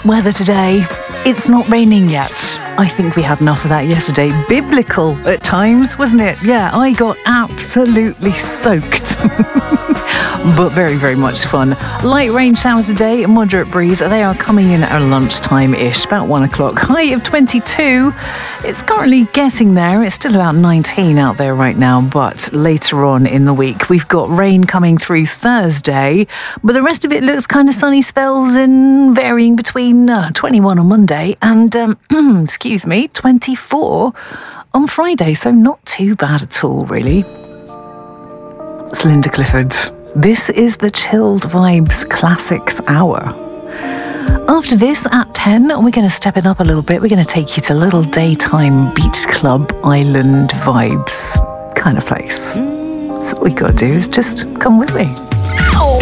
weather today. It's not raining yet. I think we had enough of that yesterday. Biblical at times, wasn't it? Yeah, I got absolutely soaked. But very, very much fun. Light rain showers today, moderate breeze. They are coming in at lunchtime-ish, about 1 o'clock. High of 22. It's currently getting there. It's still about 19 out there right now, but later on in the week, we've got rain coming through Thursday, but the rest of it looks kind of sunny spells and varying between 21 on Monday and, 24 on Friday, so not too bad at all, really. It's Linda Clifford. This is the Chilled Vibes Classics Hour. After this, at 10, we're going to step it up a little bit. We're going to take you to a little daytime beach club island vibes kind of place. So all you got to do is just come with me.